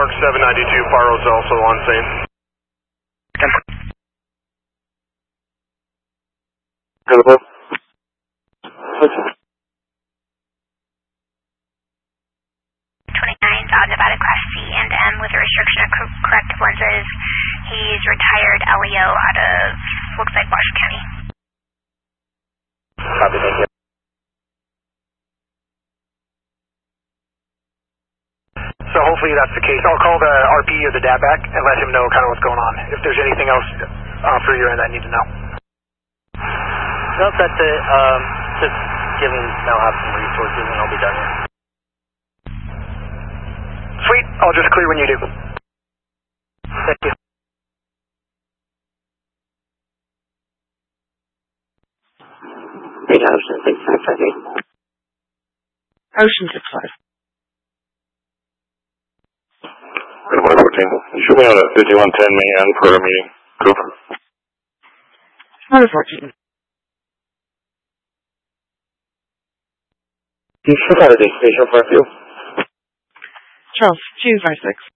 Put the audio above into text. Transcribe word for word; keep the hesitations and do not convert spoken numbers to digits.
Mark seven ninety-two, Pyro's also on scene. Hello. twenty-nine, uh, Nevada Class C and M with a restriction of co corrective lenses. He's retired L E O out of, looks like, Washington County. Copy, thank you. So hopefully that's the case. I'll call the R P or the D A B A C and let him know kind of what's going on. If there's anything else uh, for your end I need to know. No, that's it. Um, just give him, now have some resources and I'll be done here. Sweet. I'll just clear when you do. Thank you. Big Ocean six five five eight. Ocean six five. one fourteen. Shoot me on a fifty-one ten man per meeting. Over. one fourteen. You should have a destination for a few. Charles, two five six.